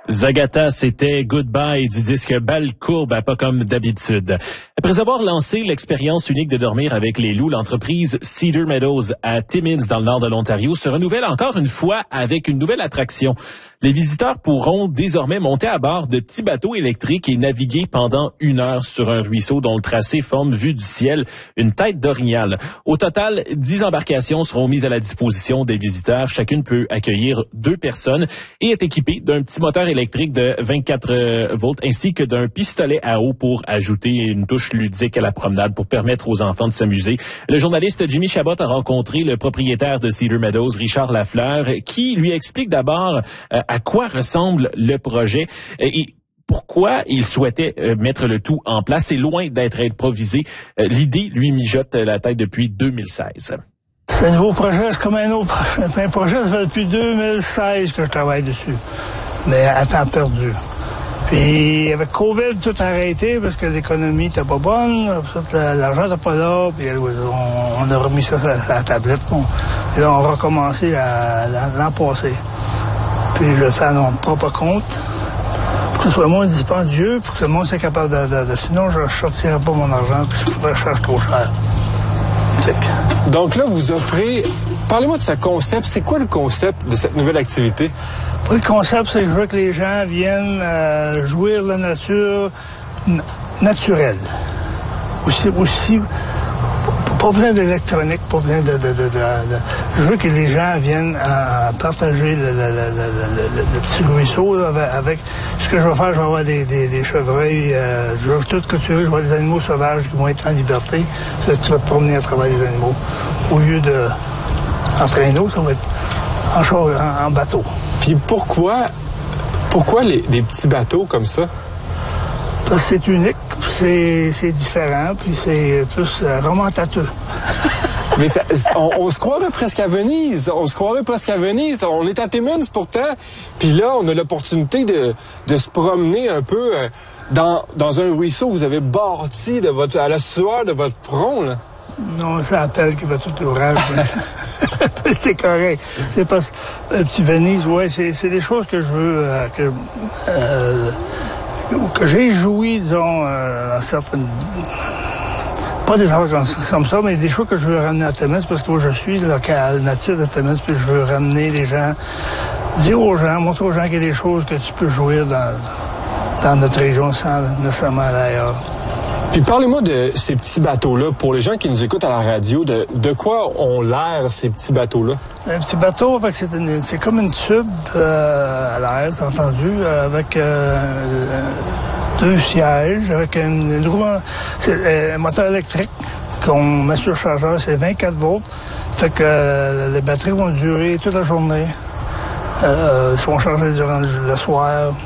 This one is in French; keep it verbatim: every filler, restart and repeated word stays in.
Zagata, c'était Goodbye du disque Balle courbe à pas comme d'habitude. Après avoir lancé l'expérience unique de dormir avec les loups, l'entreprise Cedar Meadows à Timmins dans le nord de l'Ontario se renouvelle encore une fois avec une nouvelle attraction. Les visiteurs pourront désormais monter à bord de petits bateaux électriques et naviguer pendant une heure sur un ruisseau dont le tracé forme, vue du ciel, une tête d'orignal. Au total, dix embarcations seront mises à la disposition des visiteurs. Chacune peut accueillir deux personnes et est équipée d'un petit moteur électrique de vingt-quatre volts ainsi que d'un pistolet à eau pour ajouter une touche ludique à la promenade pour permettre aux enfants de s'amuser. Le journaliste Jimmy Chabot a rencontré le propriétaire de Cedar Meadows, Richard Lafleur, qui lui explique d'abord euh, à quoi ressemble le projet et pourquoi il souhaitait euh, mettre le tout en place. C'est loin d'être improvisé. Euh, l'idée lui mijote la tête depuis deux mille seize. C'est un nouveau projet, c'est comme un autre un projet, ça fait depuis deux mille seize que je travaille dessus, mais à temps perdu. Puis avec COVID, tout a arrêté parce que l'économie n'était pas bonne, l'argent n'était pas là, puis on, on a remis ça sur la tablette. Bon. Et là, on a recommencé l'an passé. Puis je le fais à mon propre compte, pour que ce soit moins dispendieux, pour que le monde soit capable de... de, de sinon, je ne sortirais pas mon argent, puis je pourrais chercher trop cher. Que... Donc là, vous offrez... Parlez-moi de ce concept. C'est quoi le concept de cette nouvelle activité? Le concept, c'est que je veux que les gens viennent euh, jouir de la nature n- naturelle. Aussi, aussi pas plein d'électronique, pas plein de, de, de, de, de... Je veux que les gens viennent euh, partager le, le, le, le, le, le petit ruisseau là, avec, avec... Ce que je vais faire, je vais avoir des, des, des chevreuils, euh, je vais tout couturer, je vais avoir des animaux sauvages qui vont être en liberté. Ça, tu vas te promener à travers les animaux. Au lieu de... En traîneau, ça va être en, char, en, en bateau. Puis pourquoi, pourquoi les, des petits bateaux comme ça? Parce que c'est unique, c'est, c'est différent, puis c'est plus euh, romantateux. Mais ça, on, on se croirait presque à Venise. On se croirait presque à Venise. On est à Timmins pourtant. Puis là, on a l'opportunité de, de se promener un peu euh, dans, dans un ruisseau que vous avez bâti de votre, à la sueur de votre front, là. Non, ça appelle qui va tout l'ouvrage. C'est correct. C'est pas un petit Venise, ouais, c'est, c'est des choses que je veux euh, que, euh, que j'ai joui, disons, euh, dans certaines. Pas des affaires comme, comme ça, mais des choses que je veux ramener à Timmins, parce que moi je suis local, natif de Timmins, puis je veux ramener les gens, dire aux gens, montrer aux gens qu'il y a des choses que tu peux jouir dans, dans notre région sans nécessairement aller ailleurs. Puis parlez-moi de ces petits bateaux-là. Pour les gens qui nous écoutent à la radio, de, de quoi ont l'air ces petits bateaux-là? Un petit bateau, fait que c'est, une, c'est comme une tube euh, à l'air, c'est entendu, avec euh, deux sièges, avec une, une roue, c'est un moteur électrique qu'on met sur le chargeur, c'est vingt-quatre volts. Fait que euh, les batteries vont durer toute la journée. Euh, ils sont chargés durant le, le soir.